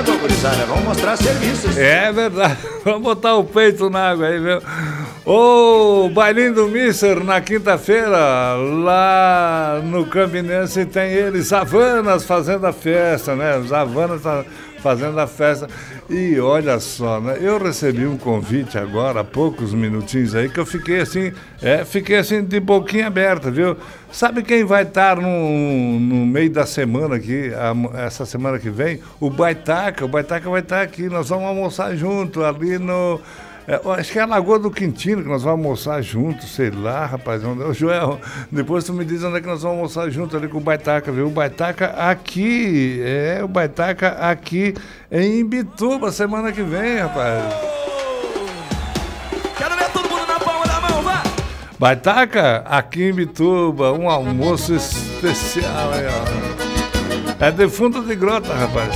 ô gurizada, vamos mostrar serviços. É verdade, vamos botar o peito na água aí, viu? Ô, bailinho do Mister na quinta-feira, lá no Campinense tem eles, Havanas fazendo a festa, né? Os Havanas fazendo a festa. E olha só, né? Eu recebi um convite agora, há poucos minutinhos aí, que eu fiquei assim de boquinha aberta, viu? Sabe quem vai estar no meio da semana aqui, essa semana que vem? O Baitaca vai estar aqui, nós vamos almoçar junto ali no... acho que é a Lagoa do Quintino que nós vamos almoçar juntos, sei lá, rapaz. Ô, Joel, depois tu me diz onde é que nós vamos almoçar junto ali com o Baitaca, viu? O Baitaca aqui, o Baitaca aqui em Imbituba, semana que vem, rapaz. Quero ver todo mundo na palma da mão, vá! Baitaca aqui em Imbituba, um almoço especial aí, ó. É defunto de grota, rapaz.